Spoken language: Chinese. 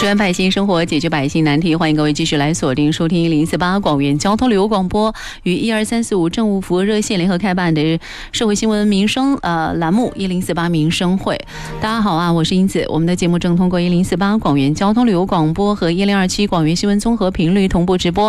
支援百姓生活，解决百姓难题。欢迎各位继续来锁定收听1048广元交通旅游广播与12345政务服务热线联合开办的社会新闻民生栏目1048民生会。大家好啊，我是英子。我们的节目正通过1048广元交通旅游广播和1027广元新闻综合频率同步直播。